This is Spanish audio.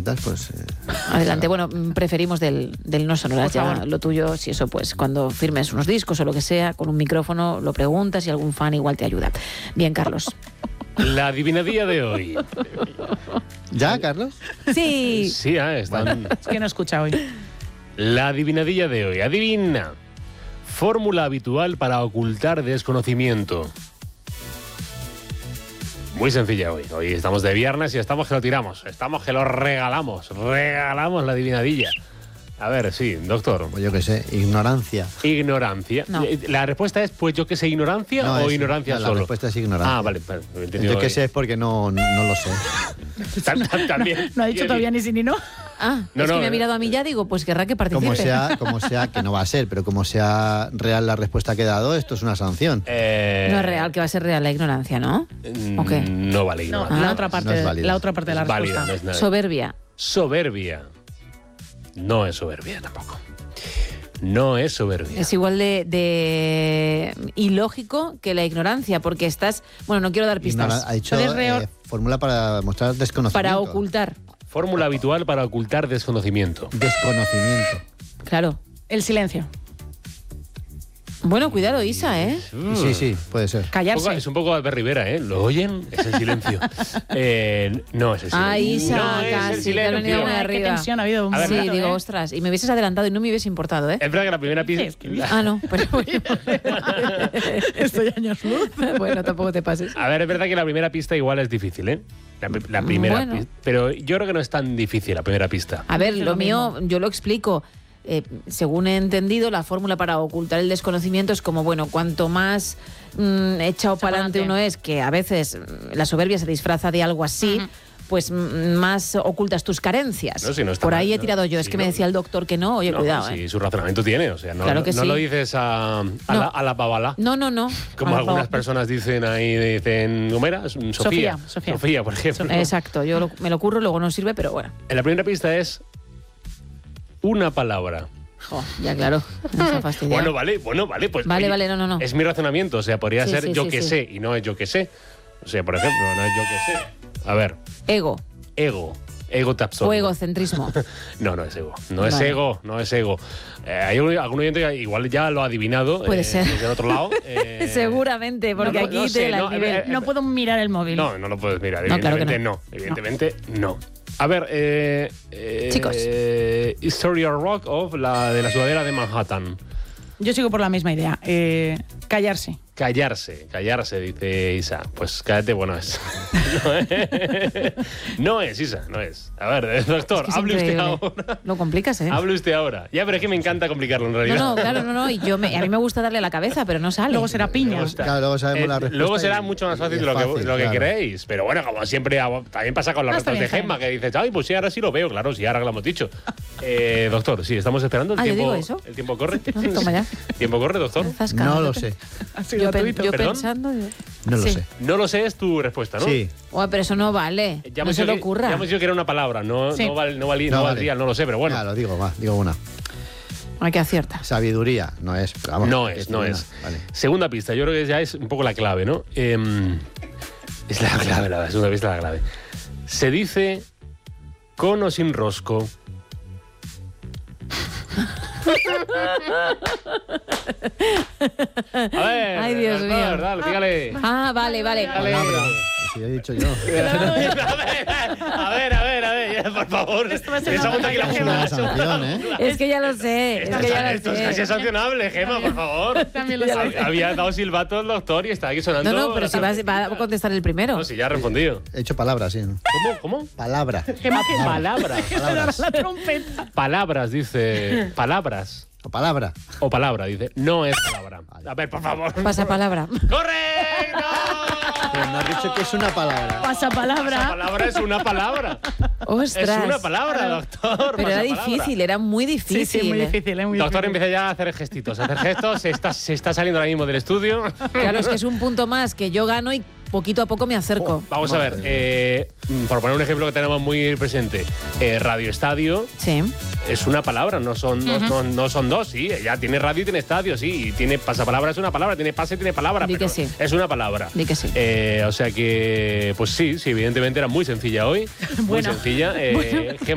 herramientas, pues... Adelante. Bueno, preferimos del no sonoras. Ya lo tuyo, si eso, pues cuando firmes unos discos o lo que sea, con un micrófono lo preguntas y algún fan igual te ayuda. Bien, Carlos. La adivinadilla de hoy. ¿Ya, Carlos? Sí. Sí, están... Es que no escucha hoy. La adivinadilla de hoy. Adivina. Fórmula habitual para ocultar desconocimiento. Muy sencilla hoy. Hoy estamos de viernes y estamos que lo tiramos. Estamos que lo regalamos. Regalamos la adivinadilla. A ver, sí, doctor. Pues yo qué sé, ignorancia. Ignorancia. No. La respuesta es, pues yo qué sé, ignorancia No, o es- ignorancia no, solo. La respuesta es ignorancia. Ah, vale. Lo he entendido Yo qué hoy. sé es porque no lo sé. También. No ha dicho todavía ni sí ni no. Ah, No, es no, que me ha mirado a mí ya, digo, pues querrá que participe. Como sea, que no va a ser, pero como sea real la respuesta que he dado, esto es una sanción. No es real, que va a ser real la ignorancia, ¿no? ¿O qué? No vale No, ignorancia. la otra parte, no es válida. la otra parte de la Es válida, respuesta. no es nada. Soberbia. Soberbia. No es soberbia tampoco. No es soberbia. Es igual de ilógico que la ignorancia, porque estás... Bueno, no quiero dar pistas. Ha dicho Eres fórmula para mostrar desconocimiento. Para ocultar. Fórmula habitual para ocultar desconocimiento. Desconocimiento. Claro. El silencio. Bueno, cuidado, Isa, ¿eh? Sí, puede ser. Callarse. Es un poco Albert Rivera, ¿eh? ¿Lo oyen? Es el silencio. No es el silencio. Ah, Isa, no es casi, el te ha venido silencio. muy Qué arriba. tensión ha habido un A ver, Sí, momento, digo, ¿eh? ostras, y me hubieses adelantado y no me hubiese importado, ¿eh? Es verdad que la primera pista... Sí, es que- Ah, no, pero bueno. Estoy años luz. Bueno, tampoco te pases. A ver, es verdad que la primera pista igual es difícil, ¿eh? La primera Bueno. pista. Pero yo creo que no es tan difícil la primera pista. A ver, Es lo lo mío, yo lo explico. Según he entendido, la fórmula para ocultar el desconocimiento es como, bueno, cuanto más echado para adelante uno es, que a veces la soberbia se disfraza de algo así, pues más ocultas tus carencias. No, si no está Por mal, ahí he ¿no? tirado yo. Es Sí, que me no. decía el doctor que no. Oye, No, cuidado, sí, su razonamiento tiene. O sea, no, Claro que no sí. lo dices a No. la babala. No. Como Por algunas favor. personas dicen ahí, dicen, ¿cómo era? Sofía. Sofía. Por ejemplo. Exacto, yo me lo curro, luego no sirve, pero bueno. En la primera pista es una palabra. Jo, ya claro, me ha fastidiado. Bueno, vale, pues... Vale, oye, vale, no. Es mi razonamiento, o sea, podría Sí, ser sí, yo sí, que sí. sé y no es yo que sé. O sea, por ejemplo, no es yo que sé. A ver, Ego ego. Ego te absorbe. o egocentrismo. No es ego. No es Vale. ego, no es ego. Hay algún oyente que igual ya lo ha adivinado. Puede ser. Desde el otro lado. Seguramente, porque no, aquí no te sé, la no, nivel. No puedo mirar el móvil. No lo puedes mirar. No, claro que Evidentemente no. Evidentemente no. A ver, Chicos. History of Rock of de la sudadera de Manhattan. Yo sigo por la misma idea. Callarse. Callarse, dice Isa. Pues cállate, bueno es. No es, Isa, no es. A ver, doctor, Es que es hable usted increíble. ahora. Lo complicas, ¿eh? Hable usted ahora. Ya, pero es que me encanta complicarlo en realidad. No, claro, no. Y a mí me gusta darle a la cabeza, pero no sale. Luego será piña. Claro, luego sabemos la respuesta. Luego será y- mucho más y fácil es de lo que claro. creéis. Pero bueno, como siempre, también pasa con las Está respuestas de bien, Gemma, que dices, ay, pues sí, ahora sí lo veo. Claro, sí, ahora lo hemos dicho. Doctor, sí, estamos esperando. ¿yo digo eso? ¿El tiempo corre? Toma ya. ¿Tiempo corre, doctor? Zascado. No lo sé. Así Yo gratuito. ¿Perdón? pensando... No lo Sí. sé. No lo sé, es tu respuesta, ¿no? Sí. Uy, pero eso no vale. Ya No hemos se dicho le ocurra. Ya hemos dicho que era una palabra, no Sí. valdría, no lo sé, pero bueno. Ya, lo digo, va, digo una. Hay que acierta. Sabiduría, no es. Pero vamos, No que es. una. Vale. Segunda pista, yo creo que ya es un poco la clave, ¿no? Es la clave, la segunda pista es la clave. Se dice con o sin rosco. A ver, Ay, Dios mío. Dale, dígale. Ah, vale. Palabra. Si he dicho yo. A ver, ya, por favor. Esto va a ser Esa una monta aquí la batalla. Una Gemma. sanción, ¿eh? Es que ya lo sé. Esto es casi sancionable, Gemma, por favor. También lo sé. Había dado silbato el doctor y está aquí sonando. No, pero si va a contestar el primero. No, si ya ha respondido. He hecho palabras, sí. ¿no? ¿Cómo? Palabra. Gemma, Gemma. Palabras. Palabras. La trompeta. Palabras, dice. Palabras. O palabra. O palabra, dice. No es palabra. A ver, por favor. Pasa palabra. ¡Correcto! Pero me has dicho que es una palabra. Pasapalabra. Esa palabra es una palabra. Ostras. Es una palabra, doctor. Pero era pasapalabra. difícil, era muy difícil. Sí, muy difícil, muy Doctor, difícil. empieza ya a hacer gestitos. Se está saliendo ahora mismo del estudio. Claro, es que es un punto más que yo gano y poquito a poco me acerco. Vamos a ver, por poner un ejemplo que tenemos muy presente, Radio Estadio Sí. es una palabra, no son dos, sí, ya tiene radio y tiene estadio, sí, y tiene pasapalabra, es una palabra, tiene pase, tiene palabra, Di pero que sí. es una palabra. Di que sí. O sea que, pues sí, evidentemente era muy sencilla hoy, muy Bueno. sencilla. Gemma